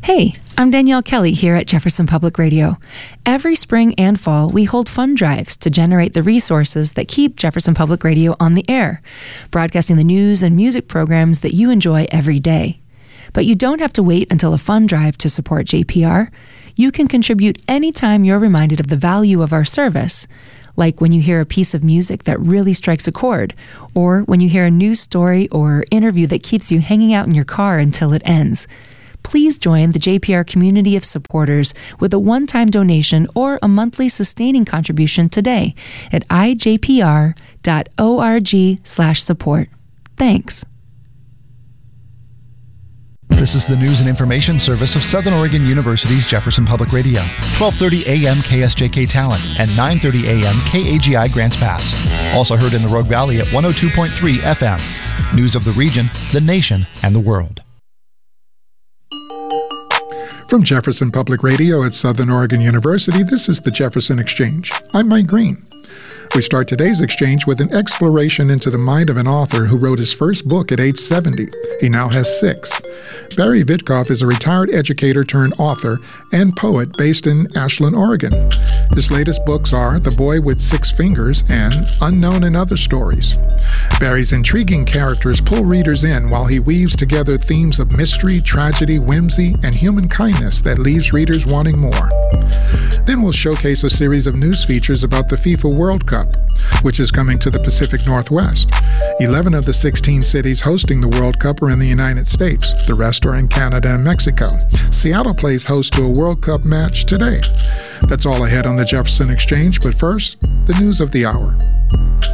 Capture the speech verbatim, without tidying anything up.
Hey, I'm Danielle Kelly here at Jefferson Public Radio. Every spring and fall, we hold fund drives to generate the resources that keep Jefferson Public Radio on the air, broadcasting the news and music programs that you enjoy every day. But you don't have to wait until a fund drive to support J P R. You can contribute anytime you're reminded of the value of our service, like when you hear a piece of music that really strikes a chord, or when you hear a news story or interview that keeps you hanging out in your car until it ends. Please join the J P R community of supporters with a one-time donation or a monthly sustaining contribution today at i j p r dot org slash support. Thanks. This is the news and information service of Southern Oregon University's Jefferson Public Radio, twelve thirty a.m. K S J K Talon and nine thirty a.m. K A G I Grants Pass. Also heard in the Rogue Valley at one oh two point three F M. News of the region, the nation, and the world. From Jefferson Public Radio at Southern Oregon University, this is the Jefferson Exchange. I'm Mike Green. We start today's exchange with an exploration into the mind of an author who wrote his first book at age seventy. He now has six. Barry Vitkoff is a retired educator turned author and poet based in Ashland, Oregon. His latest books are The Boy with Six Fingers and Unknown and Other Stories. Barry's intriguing characters pull readers in while he weaves together themes of mystery, tragedy, whimsy, and human kindness that leaves readers wanting more. Then we'll showcase a series of news features about the FIFA World Cup, which is coming to the Pacific Northwest. Eleven of the sixteen cities hosting the World Cup are in the United States. The rest are in Canada and Mexico. Seattle plays host to a World Cup match today. That's all ahead on the Jefferson Exchange, but first, the news of the hour.